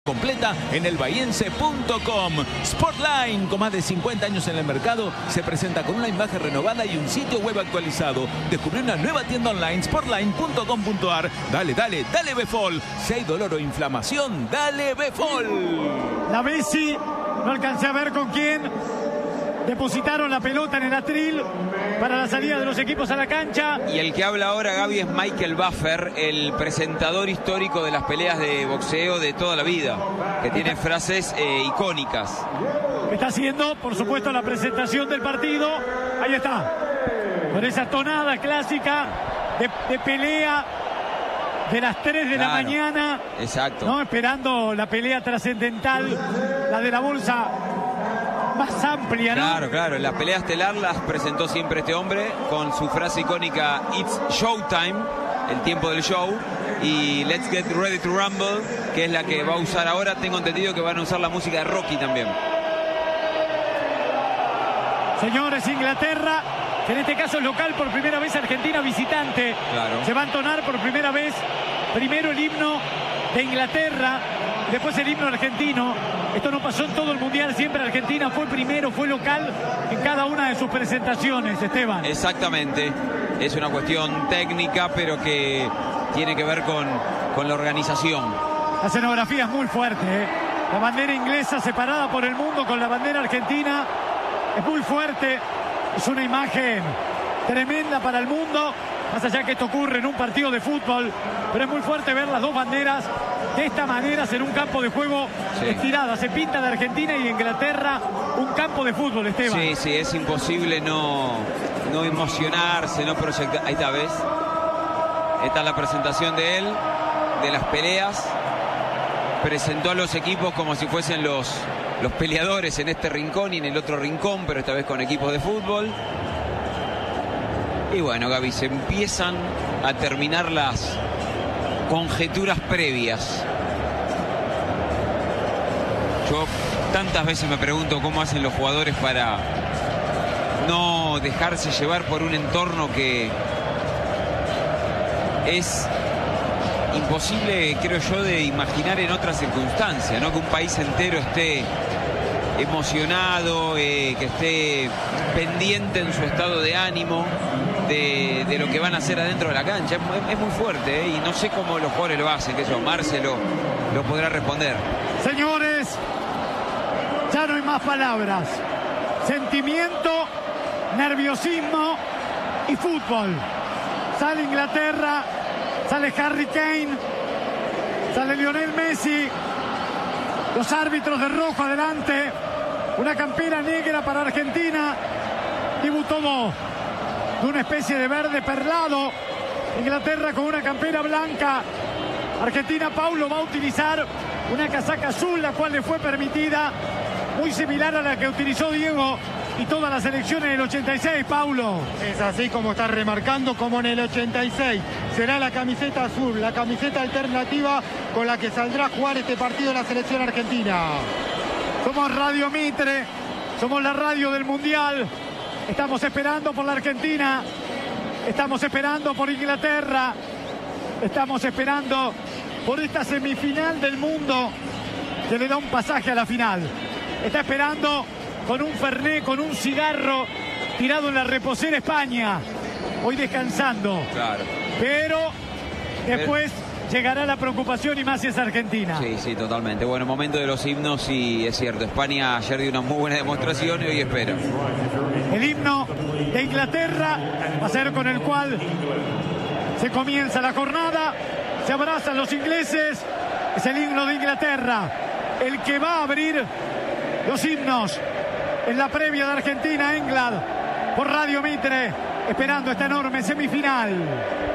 completa en elbahiense.com. Sportline, con más de 50 años en el mercado, se presenta con una imagen renovada y un sitio web actualizado. Descubre una nueva tienda online, sportline.com.ar. Dale, dale, dale Befol. Si hay dolor o inflamación, dale Befol. La Messi, no alcancé a ver con quién. Depositaron la pelota en el atril para la salida de los equipos a la cancha. Y el que habla ahora, Gaby, es Michael Buffer, el presentador histórico de las peleas de boxeo de toda la vida, que tiene frases icónicas. Está haciendo, por supuesto, la presentación del partido. Ahí está, con esa tonada clásica de pelea de las 3 de la mañana. Exacto. ¿No? Esperando la pelea trascendental, la de la bolsa más amplia, ¿no? Claro, claro. La pelea estelar las presentó siempre este hombre con su frase icónica "It's showtime", el tiempo del show, y "Let's get ready to rumble", que es la que va a usar ahora. Tengo entendido que van a usar la música de Rocky también. Señores, Inglaterra, que en este caso es local, por primera vez Argentina visitante. Claro. Se va a entonar por primera vez primero el himno de Inglaterra, después el himno argentino. Esto no pasó en todo el mundial, siempre Argentina fue primero, fue local en cada una de sus presentaciones, Esteban. Exactamente, es una cuestión técnica, pero que tiene que ver con la organización. La escenografía es muy fuerte, ¿eh? La bandera inglesa separada por el mundo con la bandera argentina es muy fuerte, es una imagen tremenda para el mundo, más allá que esto ocurre en un partido de fútbol, pero es muy fuerte ver las dos banderas de esta manera en un campo de juego estirada. Se pinta de Argentina y Inglaterra un campo de fútbol, Esteban. Sí, sí, es imposible no emocionarse, no proyectar. Ahí está, ¿ves? Esta es la presentación de él, de las peleas. Presentó a los equipos como si fuesen los peleadores en este rincón y en el otro rincón, pero esta vez con equipos de fútbol. Y bueno, Gaby, se empiezan a terminar las conjeturas previas. Yo tantas veces me pregunto cómo hacen los jugadores para no dejarse llevar por un entorno que es imposible, creo yo, de imaginar en otras circunstancias, ¿no? Que un país entero esté emocionado, que esté pendiente en su estado de ánimo de lo que van a hacer adentro de la cancha. Es muy fuerte, y no sé cómo los jugadores lo hacen, que eso Marcelo lo podrá responder. Señores, ya no hay más palabras. Sentimiento, nerviosismo y fútbol. Sale Inglaterra, sale Harry Kane, sale Lionel Messi, los árbitros de rojo adelante, una campera negra para Argentina, debutó de una especie de verde perlado. Inglaterra con una campera blanca. Argentina, Paulo, va a utilizar una casaca azul, la cual le fue permitida, muy similar a la que utilizó Diego y todas las selecciones del 86, Paulo. Es así como está remarcando, como en el 86. Será la camiseta azul, la camiseta alternativa con la que saldrá a jugar este partido la selección argentina. Somos Radio Mitre, somos la radio del Mundial. Estamos esperando por la Argentina, estamos esperando por Inglaterra, estamos esperando por esta semifinal del mundo que le da un pasaje a la final. Está esperando con un fernet, con un cigarro tirado en la reposera España, hoy descansando. Claro. Pero después llegará la preocupación, y más si es Argentina. Sí, sí, totalmente. Bueno, momento de los himnos, y es cierto, España ayer dio una muy buena demostración y hoy espera. El himno de Inglaterra va a ser con el cual se comienza la jornada. Se abrazan los ingleses. Es el himno de Inglaterra el que va a abrir los himnos en la previa de Argentina-England por Radio Mitre, esperando esta enorme semifinal.